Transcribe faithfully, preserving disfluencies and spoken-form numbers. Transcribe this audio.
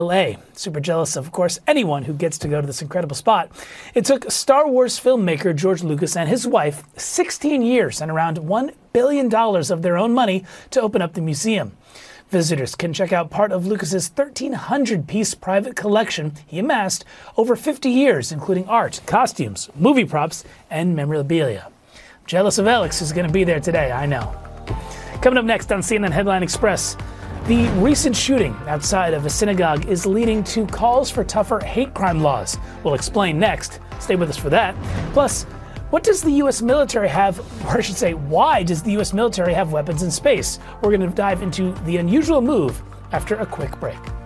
L A. Super jealous of, of course, anyone who gets to go to this incredible spot. It took Star Wars filmmaker George Lucas and his wife sixteen years and around one billion dollars of their own money to open up the museum. Visitors can check out part of Lucas's thirteen hundred piece private collection he amassed over fifty years, including art, costumes, movie props, and memorabilia. I'm jealous of Alex, who's going to be there today, I know. Coming up next on C N N Headline Express, the recent shooting outside of a synagogue is leading to calls for tougher hate crime laws. We'll explain next. Stay with us for that. Plus, what does the U S military have, or I should say, why does the U S military have weapons in space? We're going to dive into the unusual move after a quick break.